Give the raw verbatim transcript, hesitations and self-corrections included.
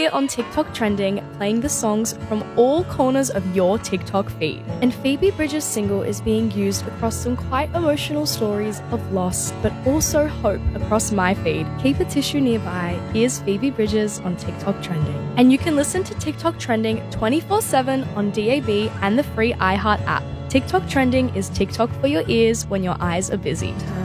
here on TikTok Trending, playing the songs from all corners of your TikTok feed. And Phoebe Bridgers' single is being used across some quite emotional stories of loss, but also hope across my feed. Keep a tissue nearby. Here's Phoebe Bridgers on TikTok Trending. And you can listen to TikTok Trending twenty-four seven on D A B and the free iHeart app. TikTok Trending is TikTok for your ears when your eyes are busy.